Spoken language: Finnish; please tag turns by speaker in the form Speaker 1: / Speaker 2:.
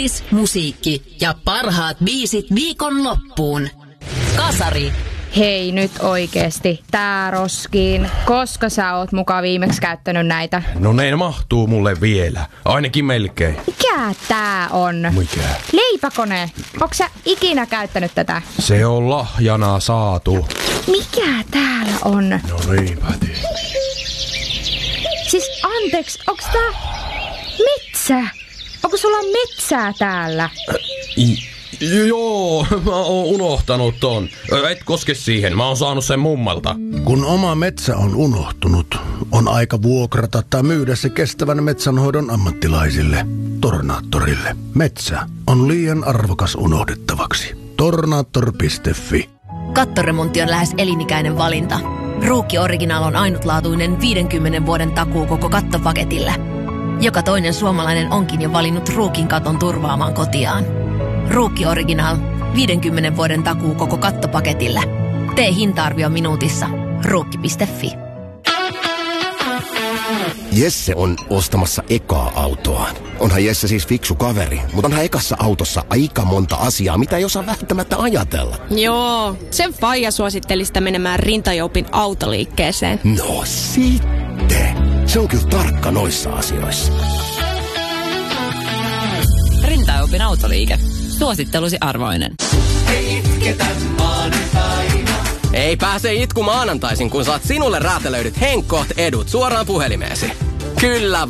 Speaker 1: Artis, musiikki ja parhaat biisit viikonloppuun. Kasari.
Speaker 2: Hei nyt oikeesti, tää roskiin. Koska sä oot muka viimeksi käyttänyt näitä?
Speaker 3: No ne mahtuu mulle vielä. Ainakin melkein.
Speaker 2: Mikä tää on?
Speaker 3: Mikä?
Speaker 2: Leipäkone. Onks sä ikinä käyttänyt tätä?
Speaker 3: Se on lahjana saatu.
Speaker 2: Mikä täällä on?
Speaker 3: No niinpä
Speaker 2: Siis anteeksi, onks tää metsä? Onko sulla metsää täällä?
Speaker 3: Joo, mä oon unohtanut ton. Et koske siihen, mä oon saanut sen mummalta.
Speaker 4: Kun oma metsä on unohtunut, on aika vuokrata tai myydä se kestävän metsänhoidon ammattilaisille. Tornaattorille. Metsä on liian arvokas unohdettavaksi. Tornaattor.fi.
Speaker 5: Kattoremontti on lähes elinikäinen valinta. Ruukki Original on ainutlaatuinen 50 vuoden takuu koko kattopaketille. Joka toinen suomalainen onkin jo valinnut Ruukin katon turvaamaan kotiaan. Ruukki Original. 50 vuoden takuu koko kattopaketille. Tee hinta-arvio minuutissa. Ruukki.fi.
Speaker 6: Jesse on ostamassa ekaa autoa. Onhan Jesse siis fiksu kaveri, mutta onhan ekassa autossa aika monta asiaa, mitä ei osaa välttämättä ajatella.
Speaker 7: Joo, sen faija suositteli sitä menemään Rintajoupin autoliikkeeseen.
Speaker 6: No sitten. Se on kyllä tarkka noissa asioissa.
Speaker 8: Rintajoupin autoliike. Suosittelusi arvoinen.
Speaker 9: Ei itketä maanantaina.
Speaker 10: Ei pääse itku maanantaisin, kun saat sinulle räätälöidyt Henkkoht edut suoraan puhelimeesi. Kyllä